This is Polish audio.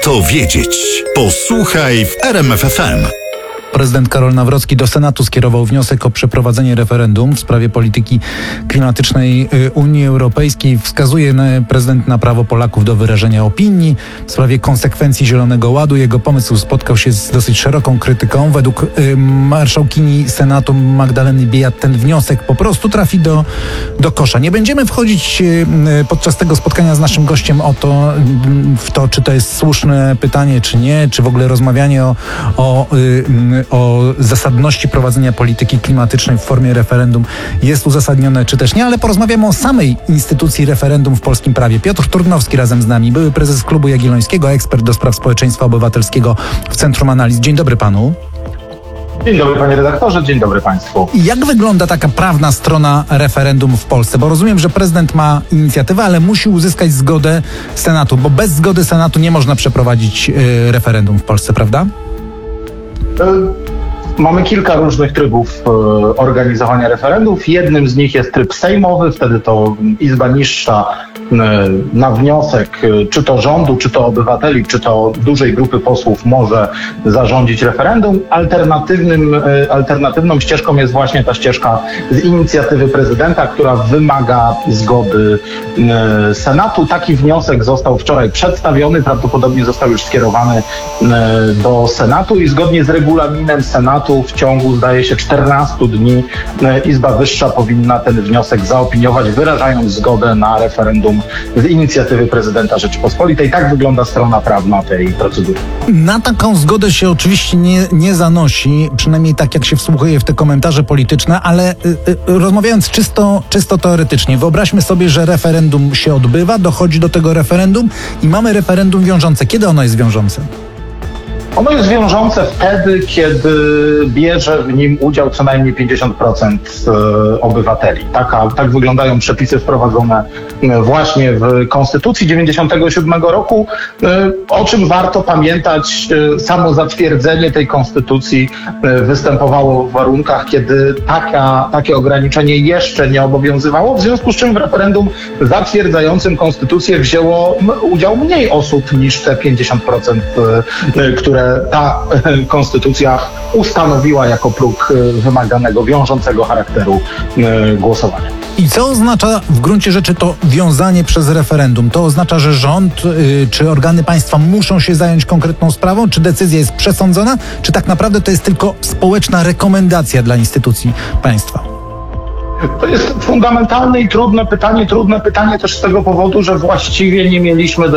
Warto wiedzieć. Posłuchaj w RMF FM. Prezydent Karol Nawrocki do Senatu skierował wniosek o przeprowadzenie referendum w sprawie polityki klimatycznej Unii Europejskiej. Wskazuje prezydent na prawo Polaków do wyrażenia opinii w sprawie konsekwencji Zielonego Ładu. Jego pomysł spotkał się z dosyć szeroką krytyką. Według marszałkini Senatu Magdaleny Biejat ten wniosek po prostu trafi do kosza. Nie będziemy wchodzić podczas tego spotkania z naszym gościem w to, czy to jest słuszne pytanie, czy nie, czy w ogóle rozmawianie o zasadności prowadzenia polityki klimatycznej w formie referendum jest uzasadnione, czy też nie, ale porozmawiamy o samej instytucji referendum w polskim prawie. Piotr Trudnowski razem z nami, były prezes Klubu Jagiellońskiego, ekspert do spraw społeczeństwa obywatelskiego w Centrum Analiz. Dzień dobry panu. Dzień dobry panie redaktorze, dzień dobry państwu. Jak wygląda taka prawna strona referendum w Polsce? Bo rozumiem, że prezydent ma inicjatywę, ale musi uzyskać zgodę Senatu, bo bez zgody Senatu nie można przeprowadzić referendum w Polsce, prawda? Mamy kilka różnych trybów organizowania referendów. Jednym z nich jest tryb sejmowy, wtedy to Izba Niższa na wniosek czy to rządu, czy to obywateli, czy to dużej grupy posłów może zarządzić referendum. Alternatywną ścieżką jest właśnie ta ścieżka z inicjatywy prezydenta, która wymaga zgody Senatu. Taki wniosek został wczoraj przedstawiony, prawdopodobnie został już skierowany do Senatu i zgodnie z regulaminem Senatu w ciągu, zdaje się, 14 dni Izba Wyższa powinna ten wniosek zaopiniować, wyrażając zgodę na referendum z inicjatywy prezydenta Rzeczypospolitej. Tak wygląda strona prawna tej procedury. Na taką zgodę się oczywiście nie zanosi, przynajmniej tak jak się wsłuchuje w te komentarze polityczne, ale rozmawiając czysto teoretycznie, wyobraźmy sobie, że referendum się odbywa, dochodzi do tego referendum i mamy referendum wiążące. Kiedy ono jest wiążące? Ono jest wiążące wtedy, kiedy bierze w nim udział co najmniej 50% obywateli. Tak wyglądają przepisy wprowadzone właśnie w Konstytucji 1997 roku, o czym warto pamiętać. Samo zatwierdzenie tej Konstytucji występowało w warunkach, kiedy takie ograniczenie jeszcze nie obowiązywało, w związku z czym w referendum zatwierdzającym Konstytucję wzięło udział mniej osób niż te 50%, które ta konstytucja ustanowiła jako próg wymaganego, wiążącego charakteru głosowania. I co oznacza w gruncie rzeczy to wiązanie przez referendum? To oznacza, że rząd czy organy państwa muszą się zająć konkretną sprawą? Czy decyzja jest przesądzona? Czy tak naprawdę to jest tylko społeczna rekomendacja dla instytucji państwa? To jest fundamentalne i trudne pytanie też z tego powodu, że właściwie nie mieliśmy do